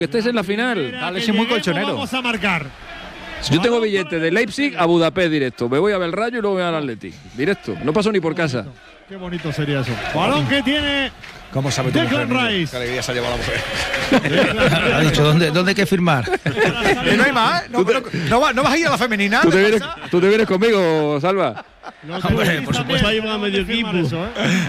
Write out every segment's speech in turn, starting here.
Estés en la final. Dale, es muy colchonero. Vamos a marcar. Yo tengo billete de Leipzig a Budapest directo. Me voy a ver el Rayo y luego voy al Atleti. Directo. No paso ni por casa. Qué bonito sería eso. Balón que tiene ¿Cómo sabe Declan Rice. Qué alegría se ha llevado la mujer. Ha dicho, ¿dónde hay que firmar? No hay más, ¿eh? No vas a ir a la femenina. Tú te vienes conmigo, Salva. Hombre, por supuesto. Va a llevar a medio equipo. Eso,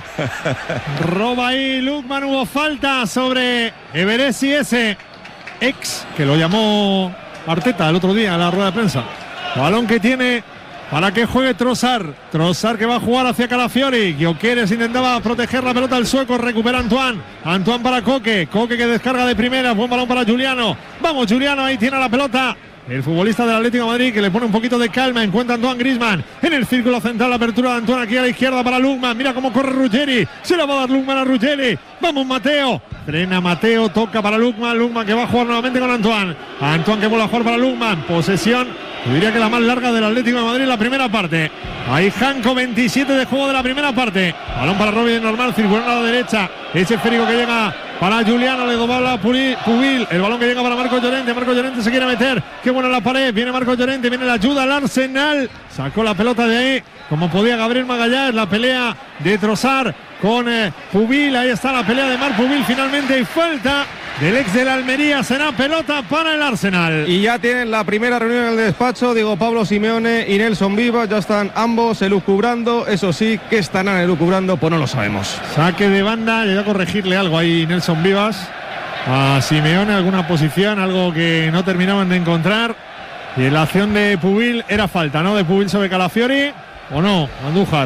Roba ahí Lukman, hubo falta sobre Everesi ese ex que lo llamó Arteta el otro día en la rueda de prensa. Balón que tiene para que juegue Trossard. Trossard que va a jugar hacia Calafiori. Gyökeres intentaba proteger la pelota al sueco. Recupera Antoine. Antoine para Koke. Koke que descarga de primera. Buen balón para Giuliano. Vamos Giuliano, ahí tiene la pelota. El futbolista del Atlético de Madrid que le pone un poquito de calma. Encuentra Antoine Griezmann en el círculo central. La apertura de Antoine aquí a la izquierda para Lukman. Mira cómo corre Ruggeri. Se la va a dar Lukman a Ruggeri. Vamos Mateo. Frena Mateo. Toca para Lukman. Lukman que va a jugar nuevamente con Antoine. Antoine que vuelve a jugar para Lukman. Posesión. Yo diría que la más larga del Atlético de Madrid en la primera parte. Ahí Janko, 27 de juego de la primera parte. Balón para Robin de normal. Circulando a la derecha. Ese esférico que llega para Giuliano, le dobla Pubil. El balón que llega para Marcos Llorente. Marcos Llorente se quiere meter. Qué buena la pared. Viene Marcos Llorente. Viene la ayuda al Arsenal. Sacó la pelota de ahí. Como podía Gabriel Magallanes. La pelea de Trossard con Pubil. Ahí está la pelea de Marc Pubil. Finalmente hay falta del ex de la Almería. Será pelota para el Arsenal. Y ya tienen la primera reunión en el despacho. Digo, Pablo Simeone y Nelson Vivas. Ya están ambos elucubrando. Eso sí, ¿qué están elucubrando? Pues no lo sabemos. Saque de banda. Le voy a corregirle algo ahí Nelson Vivas a Simeone, alguna posición, algo que no terminaban de encontrar. Y en la acción de Pubil era falta, ¿no? De Pubil sobre Calafiori. ¿O no, Andújar?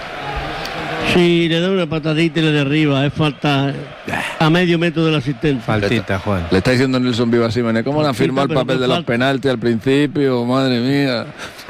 Sí, le da una patadita y le derriba. Es falta a medio metro del asistente. Faltita, Juan. Le está diciendo Nelson Vivas a Simeone. ¿Cómo le han firmado el papel de los penaltis al principio? Madre mía.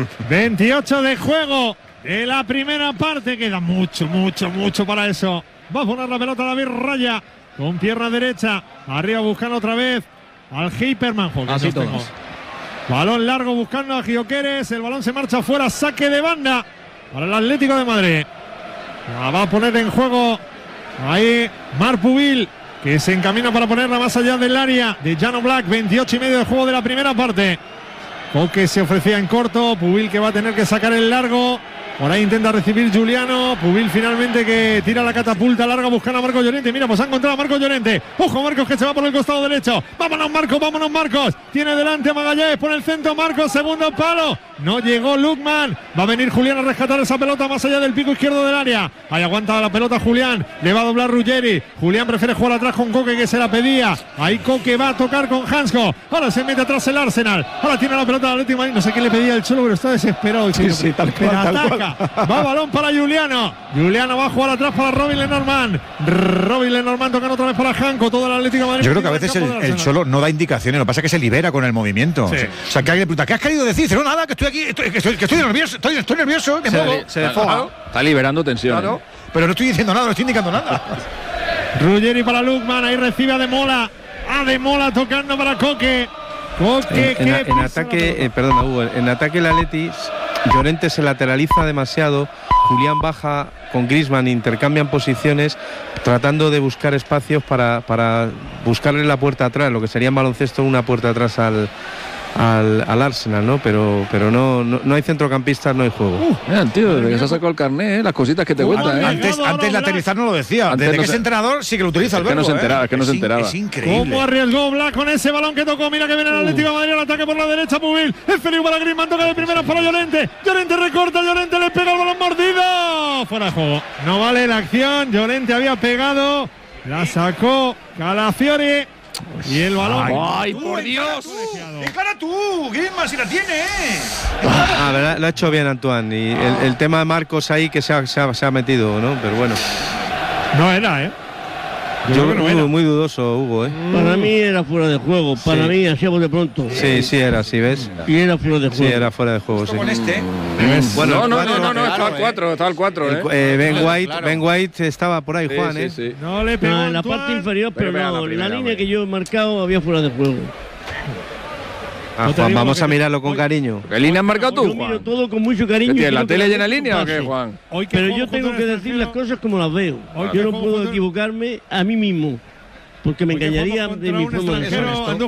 28 de juego de la primera parte. Queda mucho para eso. Va a poner la pelota David Raya con pierna derecha. Arriba buscando otra vez al Hyperman. Así todos. Balón largo buscando a Gyökeres. El balón se marcha afuera. Saque de banda para el Atlético de Madrid. La va a poner en juego ahí Marc Pubil, que se encamina para ponerla más allá del área de Jan Oblak. 28 y medio de juego de la primera parte. Koke se ofrecía en corto. Pubil que va a tener que sacar el largo. Por ahí intenta recibir Giuliano. Pubil finalmente que tira la catapulta larga buscando a Marcos Llorente. Mira, pues ha encontrado a Marcos Llorente. Ojo Marcos que se va por el costado derecho. Vámonos Marcos. Tiene delante a Magallanes por el centro. Marcos, segundo palo. No llegó Lukman. Va a venir Julián a rescatar esa pelota más allá del pico izquierdo del área. Ahí aguanta la pelota Julián. Le va a doblar Ruggeri. Julián prefiere jugar atrás con Koke que se la pedía. Ahí Koke va a tocar con Hansko. Ahora se mete atrás el Arsenal. Ahora tiene la pelota del Atlético de Madrid. No sé qué le pedía el Cholo, pero está desesperado. Sí, tal cual. Va balón para Giuliano. Giuliano va a jugar atrás para Robin Lenormand. Robin Lenormand tocando otra vez para Janko. Todo el Atlético de Madrid. Yo creo que a veces el Cholo no da indicaciones. Lo que pasa es que se libera con el movimiento. Sí. O sea, que alguien le pregunta, ¿qué has querido decir? Dice, no, nada, que estoy aquí, que estoy nervioso. Estoy nervioso. Se desfoga. Está liberando tensión. Claro. Pero no estoy diciendo nada, no estoy indicando nada. Ruggeri para Lukman. Ahí recibe a De Mola. De Mola tocando para Koke. Koke En ataque, perdona Hugo, en ataque el Atleti, Llorente se lateraliza demasiado, Julián baja con Griezmann, intercambian posiciones tratando de buscar espacios para buscarle la puerta atrás, lo que sería en baloncesto una puerta atrás al Arsenal, ¿no? Pero no hay centrocampistas, no hay juego. Mira, tío, desde que se ha sacado el carnet, las cositas que te cuentan. Antes de aterrizar no lo decía. Antes Desde no que es entrenador sí que lo utiliza el que verbo. no se enteraba, que no se enteraba. Es increíble. ¿Cómo arriesgó Black con ese balón que tocó? Mira que viene el Atlético de Madrid al ataque por la derecha. Pubil. El feliz para Griezmann. Toca de primera para Llorente. Llorente recorta. Llorente le pega el balón mordido. Fuera de juego. No vale la acción. Llorente había pegado. La sacó Calafiori. Y el balón. ¡Ay, por Dios! ¡Encara tú! Griezmann, si la tienes. Verdad, lo ha hecho bien Antoine. Y el tema de Marcos ahí que se ha metido, ¿no? Pero bueno. No era, Yo muy dudoso, Hugo, Para mí era fuera de juego. Para mí, hacíamos de pronto. Sí, era así, ¿ves? Y era fuera de juego. Sí, era fuera de juego, sí. Con este. Bueno, no, estaba al 4, Ben White estaba por ahí, Juan, Sí. No le pegó En la Antoine. parte inferior, pero Pero no. la primera, La línea hombre. que yo he marcado había fuera de juego. Ah, No te Juan, digo vamos que a mirarlo con cariño. ¿Qué línea has marcado tú, Yo miro Juan? todo con mucho cariño. ¿Qué y tienes, la quiero que tele llena de gente línea o qué, pase. Juan? Hoy que Pero juego yo tengo junto que en el decir las extranjero. cosas como las veo. Hoy que Yo no juego puedo junto- equivocarme a mí mismo, porque me Hoy que engañaría juego de contra mi un forma de extranjero, ser.